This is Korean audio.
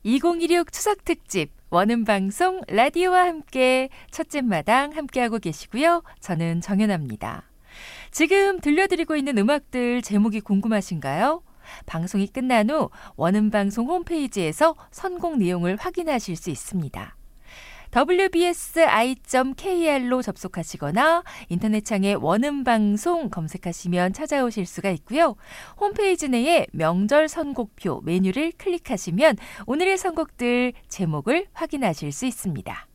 2016 추석특집 원음방송 라디오와 함께 첫째 마당 함께하고 계시고요. 저는 정연아입니다. 지금 들려드리고 있는 음악들 제목이 궁금하신가요? 방송이 끝난 후 원음방송 홈페이지에서 선곡 내용을 확인하실 수 있습니다. wbsi.kr로 접속하시거나 인터넷창에 원음방송 검색하시면 찾아오실 수가 있고요. 홈페이지 내에 명절 선곡표 메뉴를 클릭하시면 오늘의 선곡들 제목을 확인하실 수 있습니다.